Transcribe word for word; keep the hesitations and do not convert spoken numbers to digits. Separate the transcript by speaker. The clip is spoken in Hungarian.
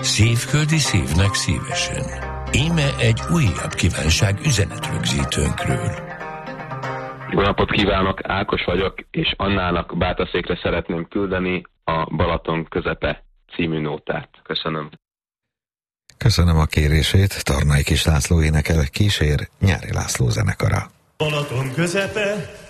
Speaker 1: Szívföldi szívnek szívesen. Íme egy újabb kívánság üzenetrögzítőnkről.
Speaker 2: Jó napot kívánok, Ákos vagyok, és Annának Bátaszékre szeretném küldeni a Balaton közepe című nótát. Köszönöm.
Speaker 3: Köszönöm a kérését. Tarnai Kis László énekel, kísér Nyári László zenekara.
Speaker 4: Balaton közepe